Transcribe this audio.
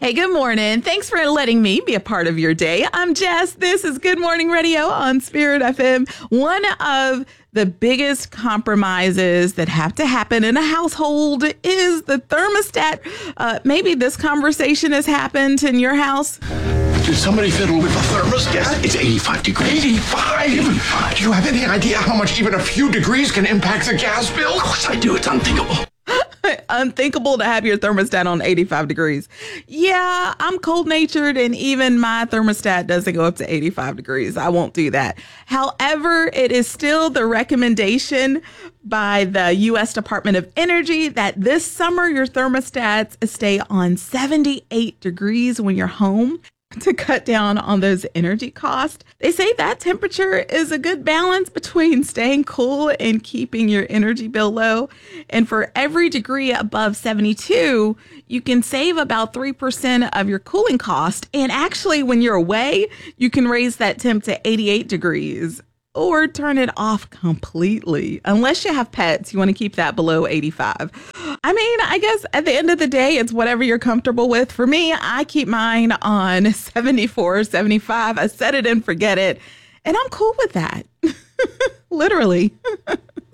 Hey, good morning. Thanks for letting me be a part of your day. I'm Jess. This is Good Morning Radio on Spirit FM. One of the biggest compromises that have to happen in a household is the thermostat. Maybe this conversation has happened in your house. Did somebody fiddle with the thermostat? Yes, it's 85 degrees. 85? Do you have any idea how much even a few degrees can impact the gas bill? Of course I do. It's unthinkable. Unthinkable to have your thermostat on 85 degrees. Yeah, I'm cold natured and even my thermostat doesn't go up to 85 degrees. I won't do that. However, it is still the recommendation by the U.S. Department of Energy that this summer your thermostats stay on 78 degrees when you're home, to cut down on those energy costs. They say that temperature is a good balance between staying cool and keeping your energy bill low. And for every degree above 72, you can save about 3% of your cooling cost. And actually, when you're away, you can raise that temp to 88 degrees. Or turn it off completely. Unless you have pets, you want to keep that below 85. I mean, I guess at the end of the day, it's whatever you're comfortable with. For me, I keep mine on 74, 75. I set it and forget it. And I'm cool with that. Literally.